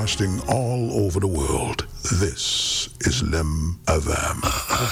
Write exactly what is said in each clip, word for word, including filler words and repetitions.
broadcasting all over the world. This is Lim F M.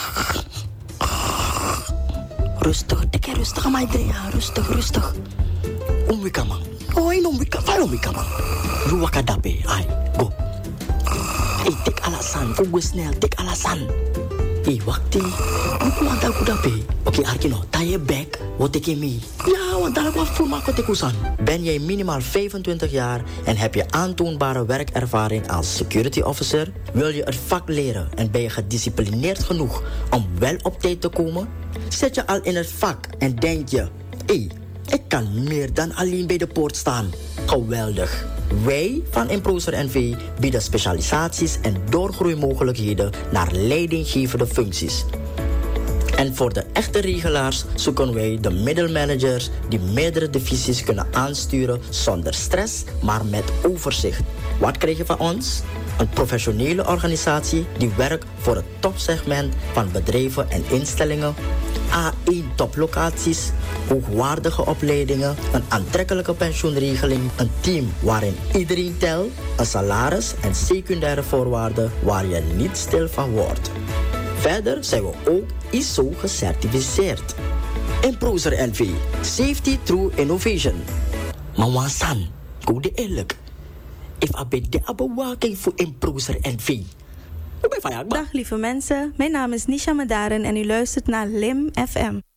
Rustig, dikke rustig, Maidrea. Rustig, rustig. Umwika man. Oh, in umwika, fai umwika man. Ruwaka dape, ai, go. Hey, tik alasan, fugu snel, tik alasan. Hey, wakti, aku wantal ku dape. Oké, Arkino, ta je bek, wat ik in me. Ja, want daar wat voel maak ik usan. Ben jij minimaal vijfentwintig jaar en heb je aantoonbare werkervaring als security officer? Wil je het vak leren en ben je gedisciplineerd genoeg om wel op tijd te komen? Zit je al in het vak en denk je, hé, hey, ik kan meer dan alleen bij de poort staan. Geweldig. Wij van Improser N V bieden specialisaties en doorgroeimogelijkheden naar leidinggevende functies. En voor de echte regelaars zoeken wij de middelmanagers die meerdere divisies kunnen aansturen zonder stress, maar met overzicht. Wat krijg je van ons? Een professionele organisatie die werkt voor het topsegment van bedrijven en instellingen. A één toplocaties, hoogwaardige opleidingen, een aantrekkelijke pensioenregeling, een team waarin iedereen telt, een salaris en secundaire voorwaarden waar je niet stil van wordt. Verder zijn we ook I S O gecertificeerd. Improser N V, Safety Through Innovation. Mawasan, goede eerlijk. If I de abewaking voor Improser N V. Dag lieve mensen, mijn naam is Nisha Madaren en u luistert naar Lim F M.